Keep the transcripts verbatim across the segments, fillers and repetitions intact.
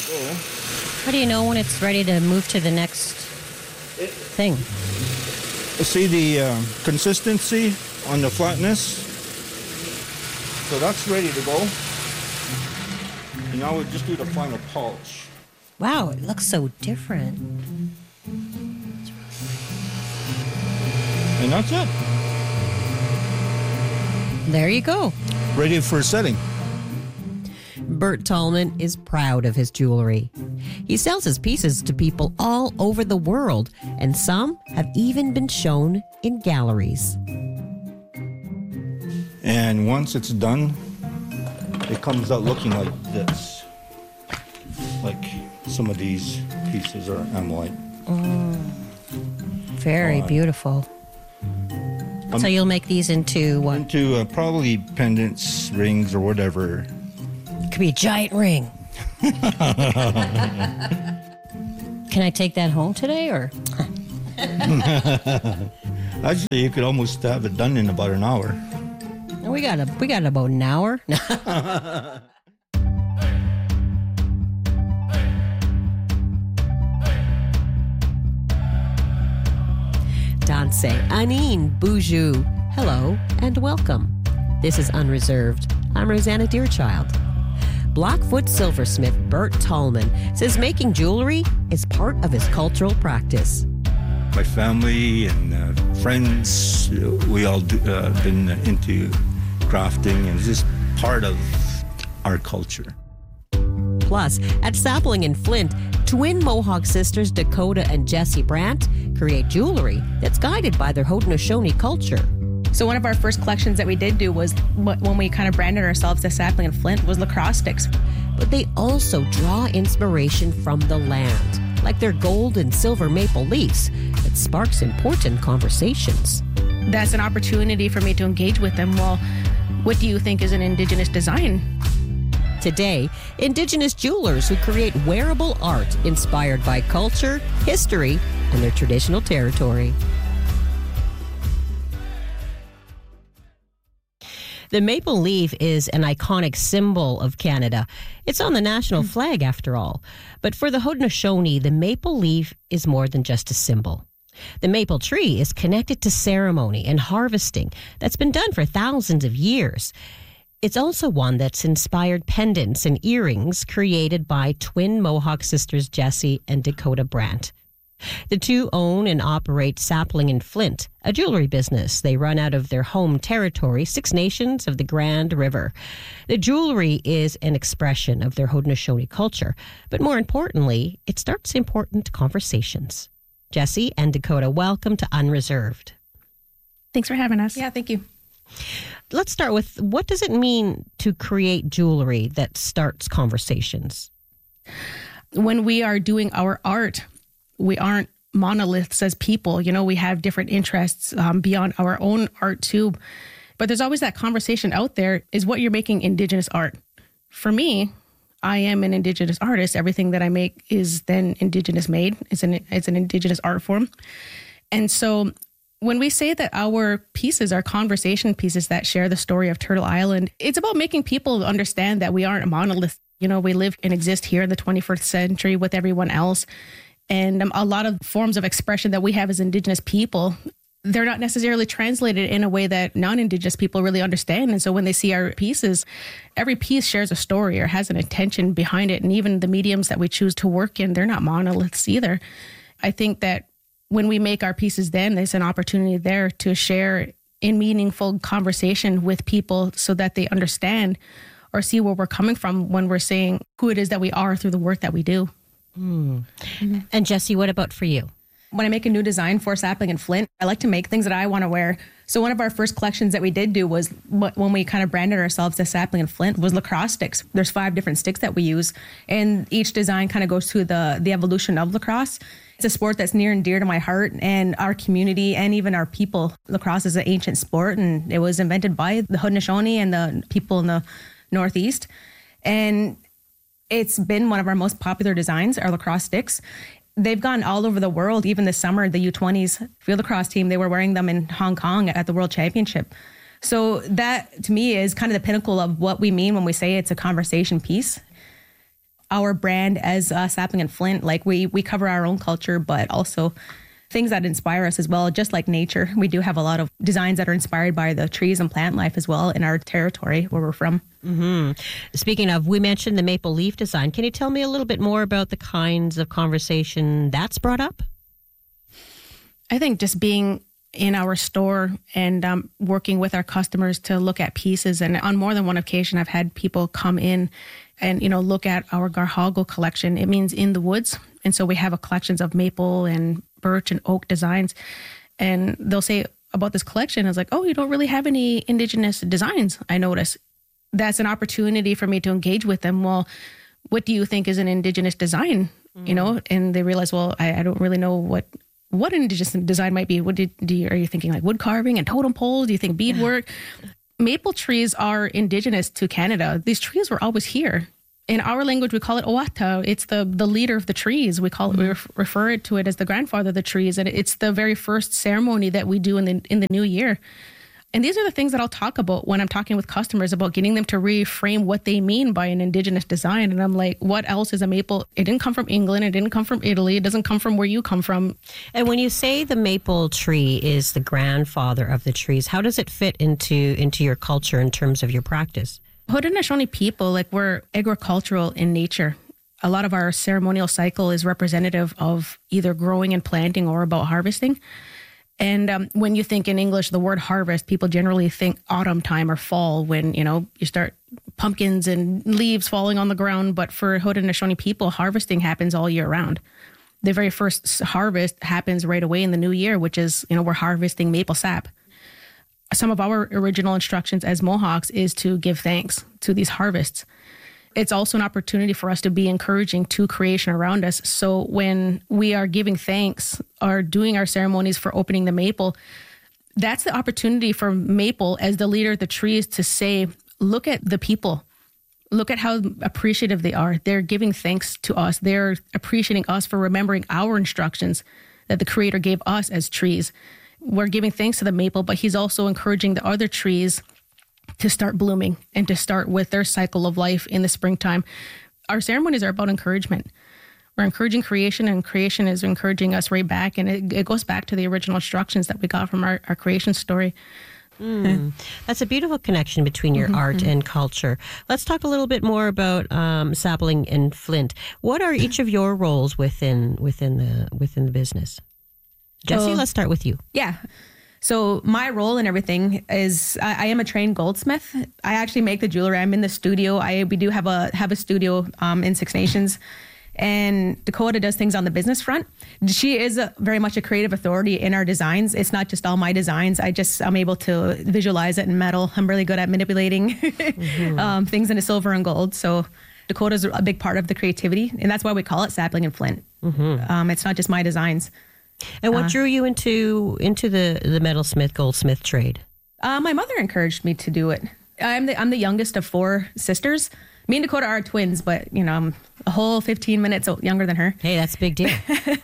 go. How do you know when it's ready to move to the next It, thing? see the uh, consistency on the flatness. So that's ready to go. And now we'll just do the final polish. Wow, it looks so different. And that's it. There you go. Ready for setting. Bert Tallman is proud of his jewelry. He sells his pieces to people all over the world, and some have even been shown in galleries. And once it's done, it comes out looking like this. Like some of these pieces are amolite. Oh, very Uh, beautiful. Um, so you'll make these into what? Into uh, probably pendants, rings, or whatever. It could be a giant ring. Can I take that home today, or? Actually, you could almost have it done in about an hour. We got a, we got about an hour. Danse, Anine, Boujou. Hello and welcome. This is Unreserved. I'm Rosanna Deerchild. Blackfoot silversmith Bert Tallman says making jewelry is part of his cultural practice. My family and uh, friends, we all do, uh, been into crafting, and it's just part of our culture. Plus, at Sapling in Flint, twin Mohawk sisters Dakota and Jessie Brandt create jewelry that's guided by their Haudenosaunee culture. So one of our first collections that we did do was when we kind of branded ourselves as Sapling in Flint was lacrosse sticks. But they also draw inspiration from the land, like their gold and silver maple leaves that sparks important conversations. That's an opportunity for me to engage with them. Well, what do you think is an Indigenous design? Today, Indigenous jewelers who create wearable art inspired by culture, history, and their traditional territory. The maple leaf is an iconic symbol of Canada. It's on the national flag, after all. But for the Haudenosaunee, the maple leaf is more than just a symbol. The maple tree is connected to ceremony and harvesting that's been done for thousands of years. It's also one that's inspired pendants and earrings created by twin Mohawk sisters Jessie and Dakota Brandt. The two own and operate Sapling in Flint, a jewelry business. They run out of their home territory, Six Nations of the Grand River. The jewelry is an expression of their Haudenosaunee culture, but more importantly, it starts important conversations. Jessie and Dakota, welcome to Unreserved. Thanks for having us. Yeah, thank you. Let's start with, what does it mean to create jewelry that starts conversations? When we are doing our art, we aren't monoliths as people. You know, we have different interests um, beyond our own art too. But there's always that conversation out there, is what you're making Indigenous art? For me, I am an Indigenous artist. Everything that I make is then Indigenous made. It's an, it's an Indigenous art form. And so when we say that our pieces are conversation pieces that share the story of Turtle Island, it's about making people understand that we aren't a monolith. You know, we live and exist here in the twenty-first century with everyone else. And um, a lot of forms of expression that we have as Indigenous people, they're not necessarily translated in a way that non-Indigenous people really understand. And so when they see our pieces, every piece shares a story or has an intention behind it. And even the mediums that we choose to work in, they're not monoliths either. I think that when we make our pieces, then there's an opportunity there to share in meaningful conversation with people so that they understand or see where we're coming from when we're saying who it is that we are through the work that we do. Mm. Mm-hmm. And Jessie, what about for you? When I make a new design for Sapling and Flint, I like to make things that I want to wear. So one of our first collections that we did do was when we kind of branded ourselves as Sapling and Flint was lacrosse sticks. There's five different sticks that we use, and each design kind of goes through the, the evolution of lacrosse. It's a sport that's near and dear to my heart and our community and even our people. Lacrosse is an ancient sport, and it was invented by the Haudenosaunee and the people in the Northeast. And it's been one of our most popular designs, our lacrosse sticks. They've gone all over the world. Even this summer, the U twenties field lacrosse team, they were wearing them in Hong Kong at the World Championship. So that, to me, is kind of the pinnacle of what we mean when we say it's a conversation piece. our brand as uh, Sapling and Flint. Like we we cover our own culture, but also things that inspire us as well, just like nature. We do have a lot of designs that are inspired by the trees and plant life as well in our territory where we're from. Mm-hmm. Speaking of, we mentioned the maple leaf design. Can you tell me a little bit more about the kinds of conversation that's brought up? I think just being in our store and um, working with our customers to look at pieces. And on more than one occasion, I've had people come in and, you know, look at our Garhago collection. It means in the woods. And so we have a collections of maple and birch and oak designs. And they'll say about this collection, I was like, oh, you don't really have any Indigenous designs, I notice. That's an opportunity for me to engage with them. Well, what do you think is an Indigenous design? Mm. You know, and they realize, well, I, I don't really know what what an Indigenous design might be. What did, do you, are you thinking like wood carving and totem poles? Do you think beadwork? Maple trees are Indigenous to Canada. These trees were always here. In our language, we call it Owata. It's the the leader of the trees. We call it, we ref, refer it to it as the grandfather of the trees, and it's the very first ceremony that we do in the in the new year. And these are the things that I'll talk about when I'm talking with customers about getting them to reframe what they mean by an Indigenous design. And I'm like, what else is a maple? It didn't come from England. It didn't come from Italy. It doesn't come from where you come from. And when you say the maple tree is the grandfather of the trees, how does it fit into into your culture in terms of your practice? Haudenosaunee people, like we're agricultural in nature. A lot of our ceremonial cycle is representative of either growing and planting or about harvesting. And um, when you think in English, the word harvest, people generally think autumn time or fall when, you know, you start pumpkins and leaves falling on the ground. But for Haudenosaunee people, harvesting happens all year round. The very first harvest happens right away in the new year, which is, you know, we're harvesting maple sap. Some of our original instructions as Mohawks is to give thanks to these harvests. It's also an opportunity for us to be encouraging to creation around us. So when we are giving thanks or doing our ceremonies for opening the maple, that's the opportunity for maple as the leader of the trees to say, look at the people. Look at how appreciative they are. They're giving thanks to us. They're appreciating us for remembering our instructions that the Creator gave us as trees. We're giving thanks to the maple, but he's also encouraging the other trees to start blooming and to start with their cycle of life in the springtime. Our ceremonies are about encouragement. We're encouraging creation, and creation is encouraging us right back. And it, it goes back to the original instructions that we got from our, our creation story. Mm. That's a beautiful connection between your mm-hmm. art and culture. Let's talk a little bit more about um, Sapling and Flint. What are each of your roles within within the within the business? Jessie, let's start with you. Yeah. So my role in everything is I, I am a trained goldsmith. I actually make the jewelry. I'm in the studio. I we do have a have a studio um, in Six Nations, and Dakota does things on the business front. She is a, very much a creative authority in our designs. It's not just all my designs. I just I'm able to visualize it in metal. I'm really good at manipulating mm-hmm. um, things into silver and gold. So Dakota's a big part of the creativity, and that's why we call it Sapling and Flint. Mm-hmm. Um, it's not just my designs. And what uh, drew you into into the, the metalsmith, goldsmith trade? Uh, my mother encouraged me to do it. I'm the I'm the youngest of four sisters. Me and Dakota are twins, but you know I'm a whole fifteen minutes younger than her. Hey, that's a big deal.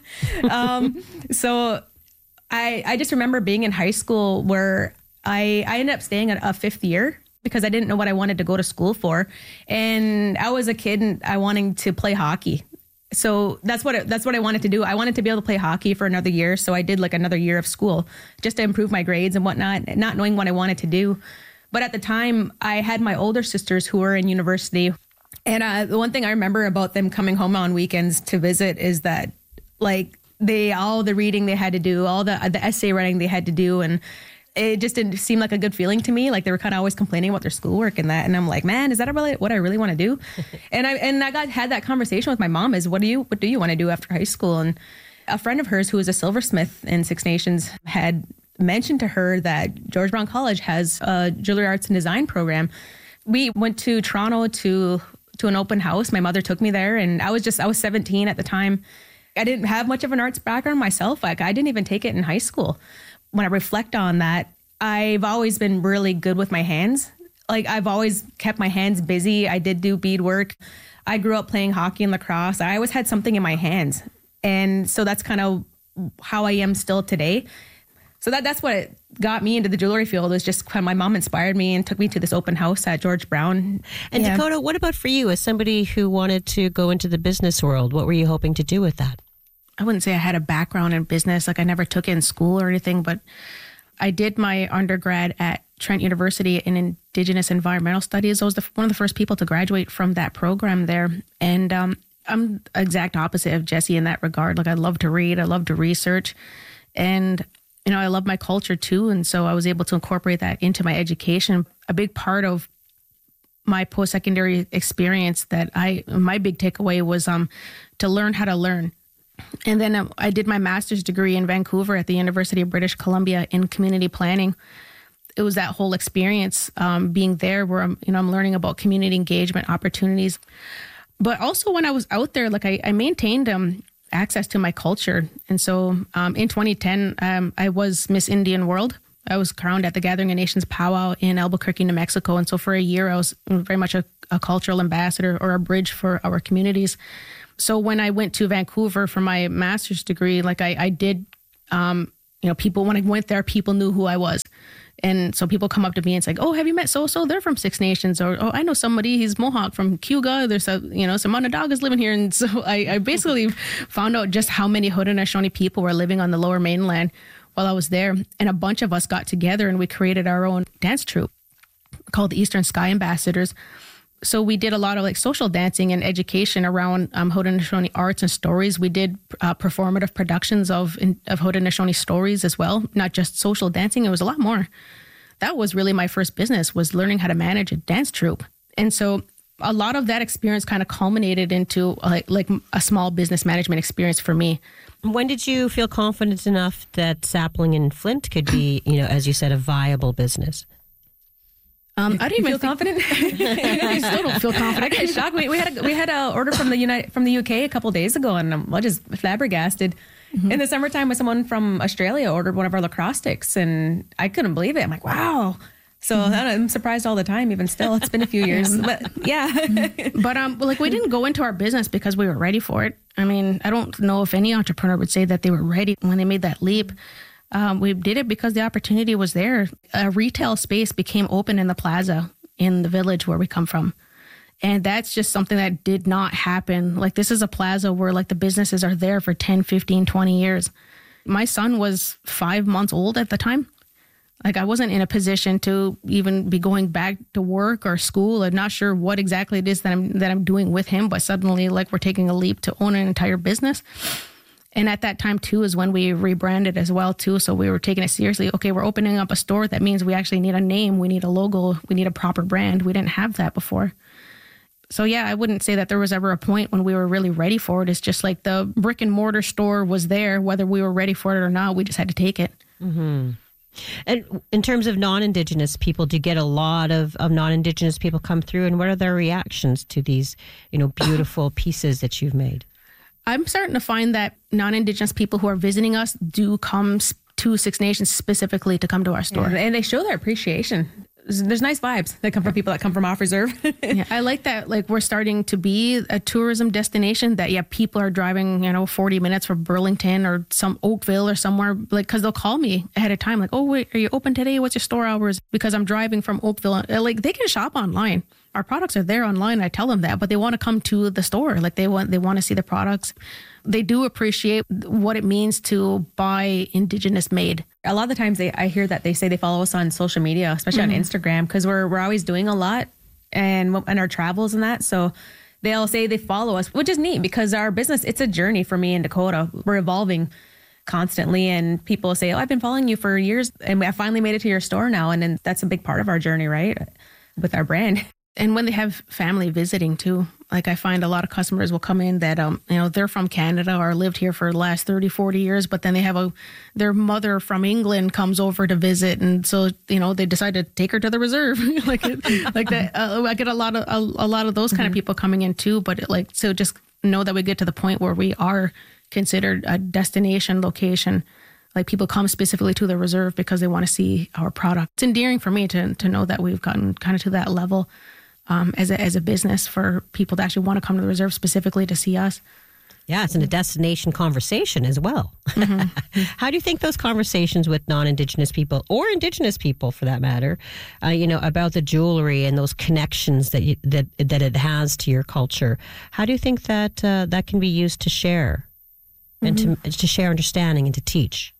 um, so I I just remember being in high school where I I ended up staying at a fifth year because I didn't know what I wanted to go to school for, and I was a kid and I wanting to play hockey. So that's what it, that's what I wanted to do. I wanted to be able to play hockey for another year. So I did like another year of school just to improve my grades and whatnot, not knowing what I wanted to do. But at the time, I had my older sisters who were in university. And uh, the one thing I remember about them coming home on weekends to visit is that like they all the reading they had to do, all the the essay writing they had to do, and it just didn't seem like a good feeling to me. Like they were kind of always complaining about their schoolwork and that. And I'm like, man, is that really what I really want to do? and I and I got had that conversation with my mom is what do you what do you want to do after high school? And a friend of hers who was a silversmith in Six Nations had mentioned to her that George Brown College has a jewelry arts and design program. We went to Toronto to to an open house. My mother took me there, and I was just I was seventeen at the time. I didn't have much of an arts background myself. Like I didn't even take it in high school. When I reflect on that, I've always been really good with my hands. Like I've always kept my hands busy. I did do beadwork. I grew up playing hockey and lacrosse. I always had something in my hands. And so that's kind of how I am still today. So that that's what got me into the jewelry field, was just kind of my mom inspired me and took me to this open house at George Brown. And Yeah. Dakota, what about for you as somebody who wanted to go into the business world? What were you hoping to do with that? I wouldn't say I had a background in business. Like I never took it in school or anything, but I did my undergrad at Trent University in Indigenous Environmental Studies. I was the, one of the first people to graduate from that program there. And um, I'm exact opposite of Jesse in that regard. Like I love to read, I love to research, and you know, I love my culture too. And so I was able to incorporate that into my education. A big part of my post-secondary experience that I, my big takeaway was um, to learn how to learn. And then um, I did my master's degree in Vancouver at the University of British Columbia in community planning. It was that whole experience um, being there where I'm, you know, I'm learning about community engagement opportunities. But also when I was out there, like I, I maintained um, access to my culture. And so um, in twenty ten, um, I was Miss Indian World. I was crowned at the Gathering of Nations powwow in Albuquerque, New Mexico. And so for a year, I was very much a, a cultural ambassador or a bridge for our communities. So when I went to Vancouver for my master's degree, like I, I did, um, you know, people, when I went there, people knew who I was. And so people come up to me and it's like, oh, have you met so-so? They're from Six Nations. Or, oh, I know somebody, he's Mohawk from Cayuga. There's a, you know, some Onondagas living here. And so I, I basically found out just how many Haudenosaunee people were living on the lower mainland while I was there. And a bunch of us got together and we created our own dance troupe called the Eastern Sky Ambassadors. So we did a lot of like social dancing and education around um, Haudenosaunee arts and stories. We did uh, performative productions of of Haudenosaunee stories as well, not just social dancing. It was a lot more. That was really my first business, was learning how to manage a dance troupe. And so a lot of that experience kind of culminated into like, like a small business management experience for me. When did you feel confident enough that Sapling and Flint could be, you know, as you said, a viable business? Um, I didn't You even feel think, confident? I still don't feel I confident. get shocked. We, we had a, we had a order from the United from the U K a couple days ago, and I'm just flabbergasted. Mm-hmm. In the summertime, when someone from Australia ordered one of our lacrosse sticks, and I couldn't believe it. I'm like, wow. So mm-hmm. I'm surprised all the time. Even still, it's been a few years, but yeah. But um, like we didn't go into our business because we were ready for it. I mean, I don't know if any entrepreneur would say that they were ready when they made that leap. Um, we did it because the opportunity was there. A retail space became open in the plaza in the village where we come from. And that's just something that did not happen. Like this is a plaza where like the businesses are there for ten, fifteen, twenty years. My son was five months old at the time. Like I wasn't in a position to even be going back to work or school. I'm not sure what exactly it is that I'm, that I'm doing with him, but suddenly like we're taking a leap to own an entire business. And at that time, too, is when we rebranded as well, too. So we were taking it seriously. Okay, we're opening up a store. That means we actually need a name. We need a logo. We need a proper brand. We didn't have that before. So, yeah, I wouldn't say that there was ever a point when we were really ready for it. It's just like the brick and mortar store was there, whether we were ready for it or not. We just had to take it. Mm-hmm. And in terms of non-Indigenous people, do you get a lot of, of non-Indigenous people come through? And what are their reactions to these, you know, beautiful pieces that you've made? I'm starting to find that non-Indigenous people who are visiting us do come to Six Nations specifically to come to our store. Yeah, and they show their appreciation. There's, there's nice vibes that come from people that come from off reserve. Yeah, I like that. Like we're starting to be a tourism destination that, yeah, people are driving, you know, forty minutes from Burlington or some Oakville or somewhere, like, because they'll call me ahead of time. Like, oh, wait, are you open today? What's your store hours? Because I'm driving from Oakville. Like they can shop online. Our products are there online. I tell them that, but they want to come to the store. Like they want, they want to see the products. They do appreciate what it means to buy Indigenous made. A lot of the times they, I hear that they say they follow us on social media, especially mm-hmm. on Instagram, because we're, we're always doing a lot and, and our travels and that. So they'll say they follow us, which is neat because our business, it's a journey for me and Dakota. We're evolving constantly, and people say, oh, I've been following you for years and I finally made it to your store now. And then that's a big part of our journey, right? With our brand. And when they have family visiting too, like I find a lot of customers will come in that, um, you know, they're from Canada or lived here for the last thirty, forty years, but then they have a, their mother from England comes over to visit. And so, you know, they decide to take her to the reserve. like, like that. Uh, I get a lot of, a, a lot of those kind mm-hmm. of people coming in too, but it, like, so just know that we get to the point where we are considered a destination location. Like people come specifically to the reserve because they want to see our product. It's endearing for me to to know that we've gotten kind of to that level. Um, as a as a business for people to actually want to come to the reserve specifically to see us. Yeah, it's in a destination conversation as well. Mm-hmm. How do you think those conversations with non-Indigenous people, or Indigenous people for that matter, uh, you know, about the jewelry and those connections that you, that that it has to your culture, how do you think that uh, that can be used to share and mm-hmm. to to share understanding and to teach?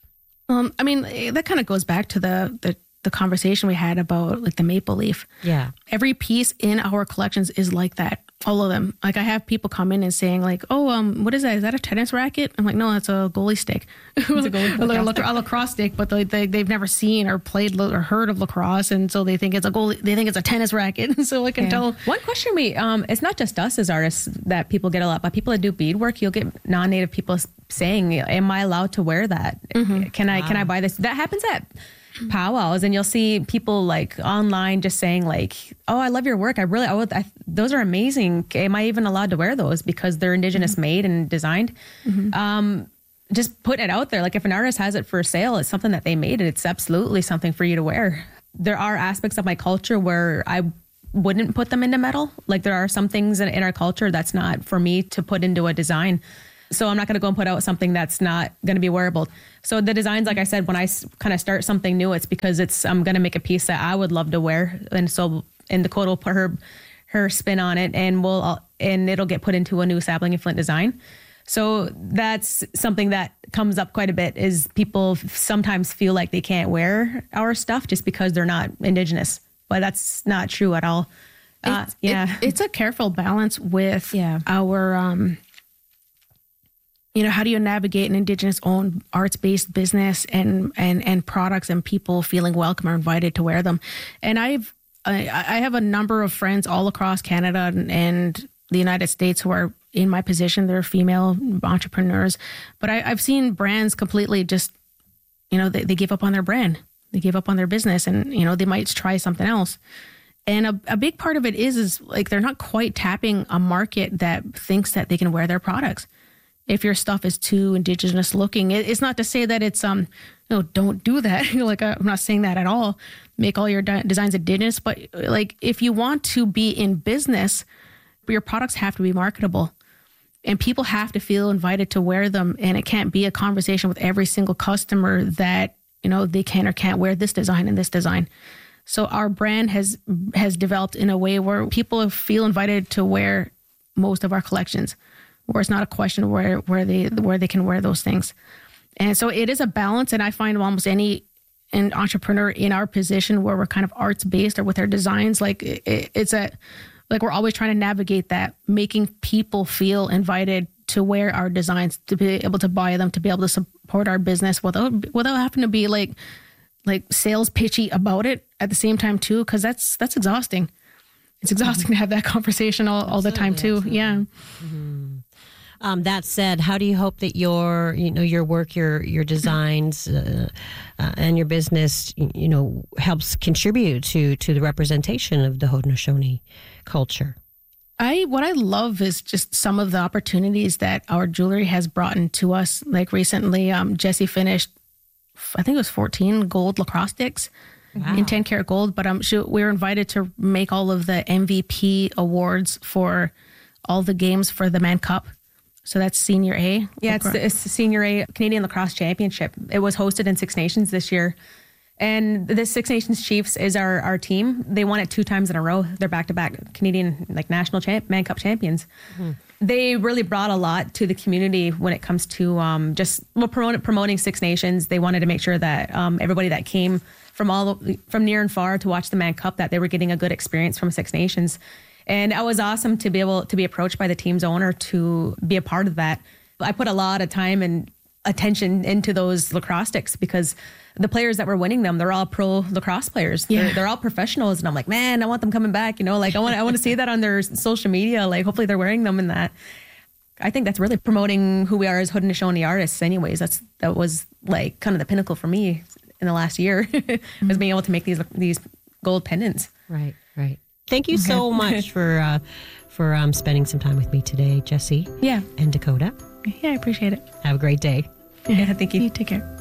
Um, I mean, that kind of goes back to the, the the conversation we had about like the maple leaf. Yeah, every piece in our collections is like that. All of them. Like I have people come in and saying like, oh, um, what is that? Is that a tennis racket? I'm like, no, that's a goalie stick. It's a goalie a, lacrosse, a lacrosse stick, but they, they, they've never seen or played or heard of lacrosse. And so they think it's a goalie, they think it's a tennis racket. So I can yeah. tell. One question we, um, it's not just us as artists that people get a lot, but people that do beadwork, you'll get non-native people saying, am I allowed to wear that? Mm-hmm. Can I, wow. can I buy this? That happens at powwows, and you'll see people like online just saying like, oh, I love your work. I really, I would, I, those are amazing. Am I even allowed to wear those because they're Indigenous mm-hmm. made and designed? Mm-hmm. Um, just put it out there. Like if an artist has it for sale, it's something that they made and it's absolutely something for you to wear. There are aspects of my culture where I wouldn't put them into metal. Like there are some things in, in our culture that's not for me to put into a design. So I'm not going to go and put out something that's not going to be wearable. So the designs, like I said, when I s- kind of start something new, it's because it's I'm going to make a piece that I would love to wear, and so and Dakota will put her her spin on it, and we'll uh, and it'll get put into a new sapling and flint design. So that's something that comes up quite a bit. Is people sometimes feel like they can't wear our stuff just because they're not Indigenous, but that's not true at all. Uh, it's, yeah, it, it's a careful balance with yeah. our. Um, You know, how do you navigate an Indigenous-owned arts-based business and, and, and products and people feeling welcome or invited to wear them? And I've I, I have a number of friends all across Canada and, and the United States who are in my position. They're female entrepreneurs, but I, I've seen brands completely just, you know, they, they give up on their brand, they give up on their business, and you know they might try something else. And a, a big part of it is is like they're not quite tapping a market that thinks that they can wear their products. If your stuff is too Indigenous looking, it, it's not to say that it's, um, no, don't do that. like, I'm not saying that at all. Make all your de- designs Indigenous. But like, if you want to be in business, your products have to be marketable and people have to feel invited to wear them. And it can't be a conversation with every single customer that, you know, they can or can't wear this design and this design. So our brand has, has developed in a way where people feel invited to wear most of our collections, where it's not a question where, where they where they can wear those things. And so it is a balance. And I find almost any an entrepreneur in our position where we're kind of arts based or with our designs, like it, it's a, like we're always trying to navigate that, making people feel invited to wear our designs, to be able to buy them, to be able to support our business without, without having to be like, like sales pitchy about it at the same time too. Cause that's, that's exhausting. It's exhausting mm-hmm. to have that conversation all, all the time too. Absolutely. Yeah. Mm-hmm. Um, that said, how do you hope that your, you know, your work, your your designs, uh, uh, and your business, you know, helps contribute to to the representation of the Haudenosaunee culture? I what I love is just some of the opportunities that our jewelry has brought into us. Like recently, um, Jessie finished, I think it was fourteen gold lacrosse sticks. Wow. In ten karat gold, but um, she, we were invited to make all of the M V P awards for all the games for the Mann Cup. So that's Senior A. Yeah, it's the, it's the Senior A Canadian Lacrosse Championship. It was hosted in Six Nations this year. And the Six Nations Chiefs is our, our team. They won it two times in a row. They're back-to-back Canadian like national champ, Mann Cup champions. Mm-hmm. They really brought a lot to the community when it comes to um, just well, promote, promoting Six Nations. They wanted to make sure that um, everybody that came from all from near and far to watch the Mann Cup, that they were getting a good experience from Six Nations. And it was awesome to be able to be approached by the team's owner to be a part of that. I put a lot of time and attention into those lacrosse sticks because the players that were winning them, they're all pro lacrosse players. Yeah. They're, they're all professionals. And I'm like, man, I want them coming back. You know, like I want, I want to see that on their social media. Like hopefully they're wearing them in that. I think that's really promoting who we are as Haudenosaunee artists anyways. That's, that was like kind of the pinnacle for me in the last year mm-hmm. was being able to make these, these gold pendants. Right, right. Thank you so much for uh, for um, spending some time with me today, Jessie. Yeah. And Dakota. Yeah, I appreciate it. Have a great day. Yeah, thank you. You take care.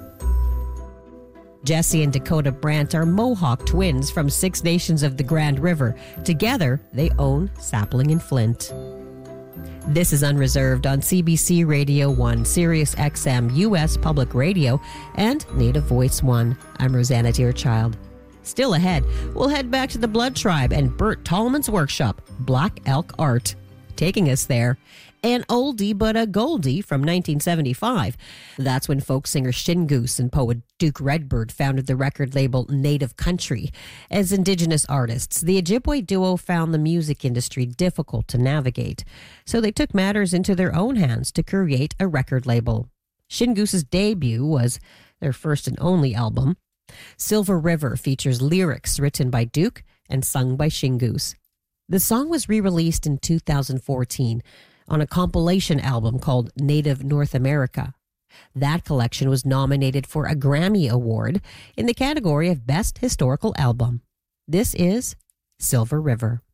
Jessie and Dakota Brandt are Mohawk twins from Six Nations of the Grand River. Together, they own Sapling and Flint. This is Unreserved on C B C Radio one, Sirius X M, U S Public Radio, and Native Voice one. I'm Rosanna Deerchild. Still ahead, we'll head back to the Blood Tribe and Bert Tallman's workshop, Black Elk Art. Taking us there, an oldie but a goldie from nineteen seventy-five. That's when folk singer Shingoose and poet Duke Redbird founded the record label Native Country. As Indigenous artists, the Ojibwe duo found the music industry difficult to navigate, so they took matters into their own hands to create a record label. Shingoose's debut was their first and only album. Silver River features lyrics written by Duke and sung by Shingoose. The song was re-released in two thousand fourteen on a compilation album called Native North America. That collection was nominated for a Grammy Award in the category of Best Historical Album. This is Silver River.